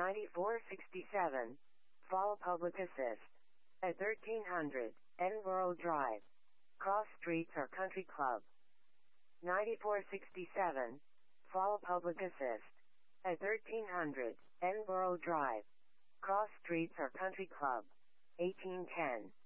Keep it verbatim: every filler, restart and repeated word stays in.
ninety-four sixty-seven, Fall Public Assist. At thirteen hundred, Edinburgh Drive, Cross Streets or Country Club. ninety-four sixty-seven, Fall Public Assist. At thirteen hundred, Edinburgh Drive, Cross Streets or Country Club. eighteen ten.